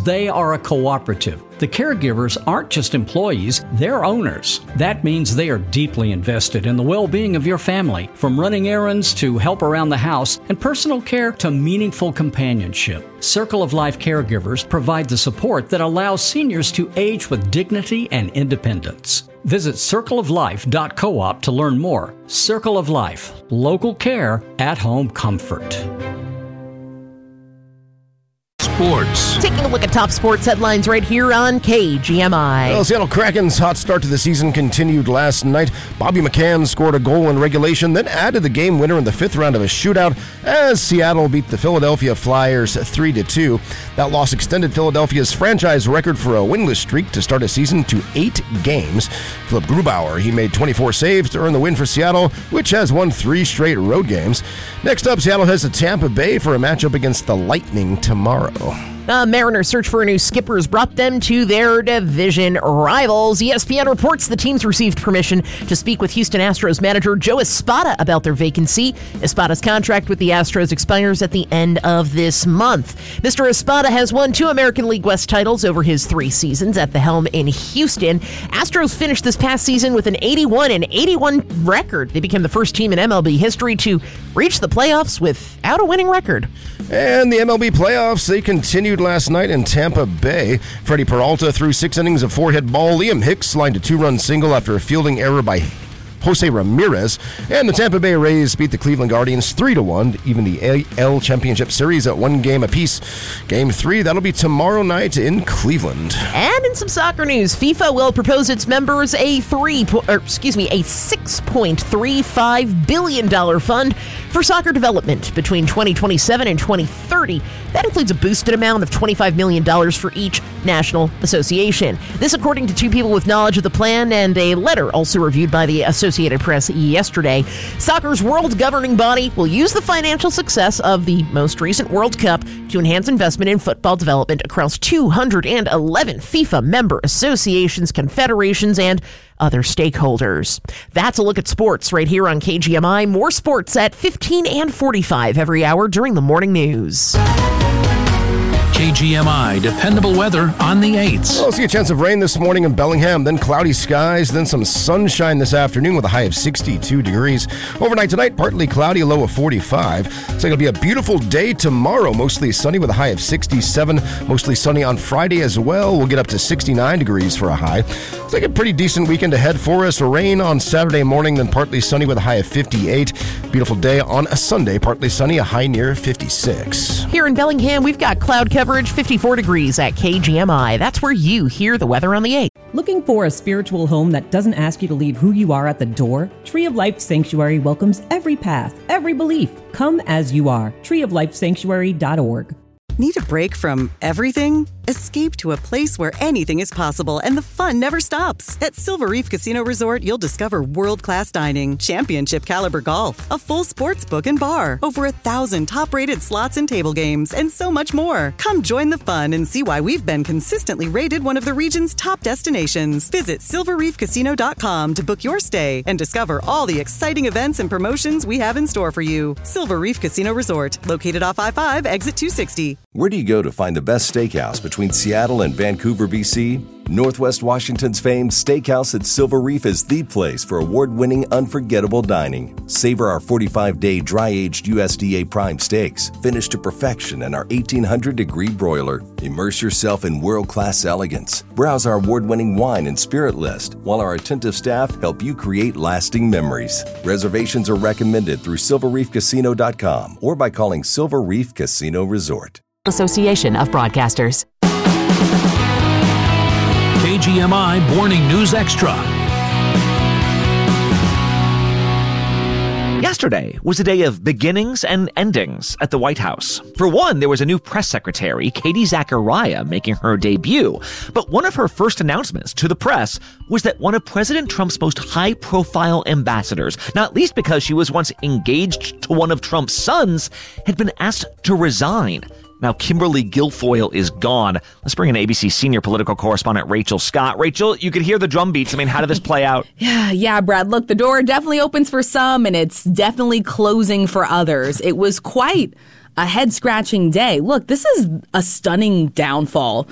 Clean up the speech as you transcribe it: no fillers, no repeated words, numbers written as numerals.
They are a cooperative. The caregivers aren't just employees, they're owners. That means they are deeply invested in the well-being of your family, from running errands to help around the house and personal care to meaningful companionship. Circle of Life caregivers provide the support that allows seniors to age with dignity and independence. Visit circleoflife.coop to learn more. Circle of Life, local care, at-home comfort. Sports. Taking a look at top sports headlines right here on KGMI. Well, Seattle Kraken's hot start to the season continued last night. Bobby McCann scored a goal in regulation, then added the game winner in the fifth round of a shootout as Seattle beat the Philadelphia Flyers 3-2. That loss extended Philadelphia's franchise record for a winless streak to start a season to 8 games. Philip Grubauer, he made 24 saves to earn the win for Seattle, which has won 3 straight road games. Next up, Seattle heads to Tampa Bay for a matchup against the Lightning tomorrow. Mariners' search for a new skipper has brought them to their division rivals. ESPN reports the teams received permission to speak with Houston Astros manager Joe Espada about their vacancy. Espada's contract with the Astros expires at the end of this month. Mr. Espada has won 2 American League West titles over his 3 seasons at the helm in Houston. Astros finished this past season with an 81-81 record. They became the first team in MLB history to reach the playoffs without a winning record. And the MLB playoffs, they continued last night in Tampa Bay. Freddie Peralta threw 6 innings of 4-hit ball. Liam Hicks lined a 2-run single after a fielding error by Jose Ramirez. And the Tampa Bay Rays beat the Cleveland Guardians 3-1 to even the AL Championship Series at 1 game apiece. Game 3, that'll be tomorrow night in Cleveland. And in some soccer news, FIFA will propose its members a $6.35 billion fund for soccer development between 2027 and 2030. That includes a boosted amount of $25 million for each national association. This according to 2 people with knowledge of the plan and a letter also reviewed by the Associated Press yesterday. Soccer's world governing body will use the financial success of the most recent World Cup to enhance investment in football development across 211 FIFA member associations, confederations, and other stakeholders. That's a look at sports right here on KGMI. More sports at 15 and 45 every hour during the morning news. KGMI dependable weather on the 8s. We'll see a chance of rain this morning in Bellingham, then cloudy skies, then some sunshine this afternoon with a high of 62 degrees. Overnight tonight, partly cloudy, a low of 45. It's like it'll be a beautiful day tomorrow, mostly sunny with a high of 67. Mostly sunny on Friday as well. We'll get up to 69 degrees for a high. It's like a pretty decent weekend ahead for us. Rain on Saturday morning, then partly sunny with a high of 58. Beautiful day on a Sunday, partly sunny, a high near 56. Here in Bellingham, we've got cloud coverage, 54 degrees at KGMI. That's where you hear the weather on the 8th. Looking for a spiritual home that doesn't ask you to leave who you are at the door? Tree of Life Sanctuary welcomes every path, every belief. Come as you are. treeoflifesanctuary.org. Need a break from everything? Escape to a place where anything is possible and the fun never stops. At Silver Reef Casino Resort, you'll discover world-class dining, championship caliber golf, a full sports book and bar, over 1,000 top-rated slots and table games, and so much more. Come join the fun and see why we've been consistently rated one of the region's top destinations. Visit silverreefcasino.com to book your stay and discover all the exciting events and promotions we have in store for you. Silver Reef Casino Resort, located off I-5, exit 260. Where do you go to find the best steakhouse between Seattle and Vancouver, BC? Northwest Washington's famed Steakhouse at Silver Reef is the place for award-winning, unforgettable dining. Savor our 45-day dry-aged USDA prime steaks, finished to perfection in our 1,800-degree broiler. Immerse yourself in world-class elegance. Browse our award-winning wine and spirit list, while our attentive staff help you create lasting memories. Reservations are recommended through silverreefcasino.com or by calling Silver Reef Casino Resort. Association of Broadcasters. KGMI Morning News Extra. Yesterday was a day of beginnings and endings at the White House. For one, there was a new press secretary, Katie Zachariah, making her debut. But one of her first announcements to the press was that one of President Trump's most high-profile ambassadors, not least because she was once engaged to one of Trump's sons, had been asked to resign. Now, Kimberly Guilfoyle is gone. Let's bring in ABC senior political correspondent Rachel Scott. Rachel, you could hear the drum beats. I mean, how did this play out? Yeah, Brad. Look, the door definitely opens for some, and it's definitely closing for others. It was quite a head-scratching day. Look, this is a stunning downfall